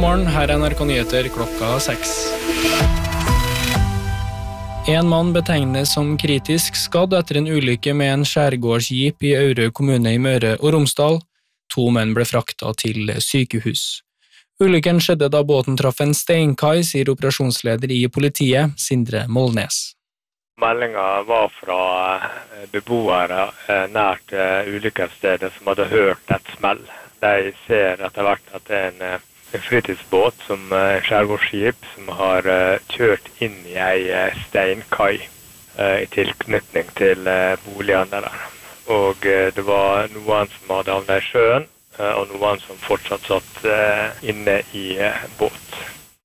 morgen, her NRK Nyheter klokka 6. En mann betegnes som kritisk skadd etter en ulykke med en skjærgårdsjeep i Aure kommune i Møre og Romsdal. 2 menn ble fraktet til sykehus. Ulykken skjedde da båten traff en steinkai, sier operasjonsleder i politiet, Sindre Molnes. Meldingen var fra beboere nært ulykkesstedet som hadde hørt et smell. De ser etter hvert at det er en fritidsbåt, som skjærgårdsskip, som har kjørt inn i en steinkai i tilknytning til boligene der. Og det var noen som hadde havnet i sjøen, og noen som fortsatt satt inne i båt.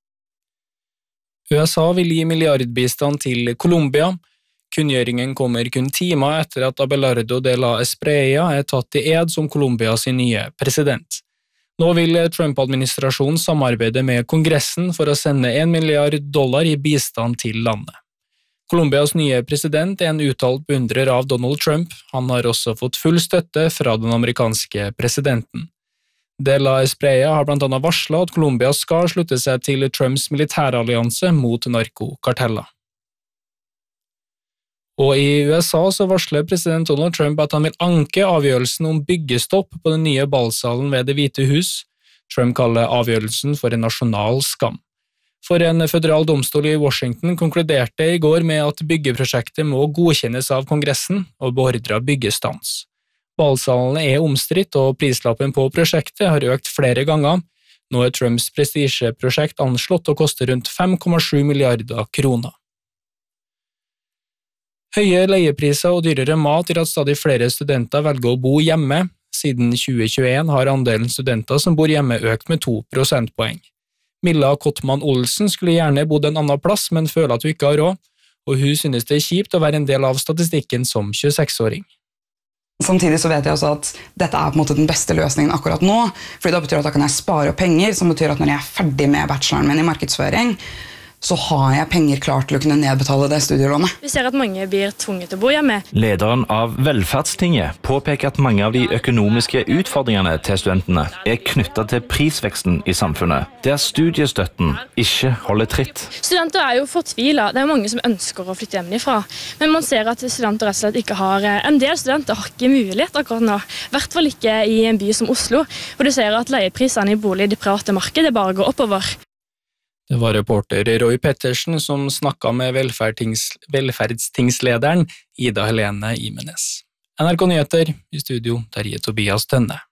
USA vil gi milliardbistand til Colombia. Kunngjøringen kommer kun timer etter at Abelardo de la Espriella er tatt i ed som Colombias nye president. Nå vil Trump-administrasjonen samarbeide med Kongressen for å sende $1 milliard i bistand til landet. Colombias nye president er en uttalt beundrer av Donald Trump. Han har også fått full støtte fra den amerikanske presidenten. De la Espriella har blant annet varslet at Colombia skal slutte seg til Trumps militærallianse mot narkokarteller. Og i USA så varsler president Donald Trump at han vil anke avgjørelsen om byggestopp på den nye ballsalen ved Det hvite hus. Trump kaller avgjørelsen for en nasjonal skam. For en føderal domstol i Washington konkluderte i går med at byggeprosjektet må godkjennes av Kongressen og beordrer byggestans. Ballsalene er omstridt, og prislappen på prosjektet har økt flere ganger. Nå er Trumps prestisjeprosjekt anslått å koste rundt 5,7 milliarder kroner. Høye leiepriser og dyrere mat gjør at stadig flere studenter velger å bo hjemme. Siden 2021 har andelen studenter som bor hjemme økt med 2 prosentpoeng. Milla Kottmann Olsen skulle gjerne bodd en annen plass, men føler at hun ikke har råd, og hun synes det er kjipt å være en del av statistikken som 26-åring. Samtidig så vet jeg også at dette er på en måte den beste løsningen akkurat nå, fordi det betyr at da kan jeg spare penger, som betyr at når jeg er ferdig med bacheloren min i markedsføring, så har jeg penger klart til å kunne nedbetale det studielånet. Vi ser at mange blir tvunget til å bo hjemme. Lederen av Velferdstinget påpeker at mange av de økonomiske utfordringene til studentene er knyttet til prisveksten i samfunnet, der studiestøtten ikke holder tritt. Studenter er jo fortvilet. Det er mange som ønsker å flytte hjemmefra. Men man ser at studenter rett og slett ikke har, en del studenter har ikke mulighet akkurat nå. I hvert fall ikke i en by som Oslo, hvor du ser at leieprisene i bolig i det private markedet bare går oppover. Det var reporter Roy Pettersen som snakket med velferdstingslederen Ida Helene Imenes. NRK Nyheter, i studio Terje Tobias Tønne.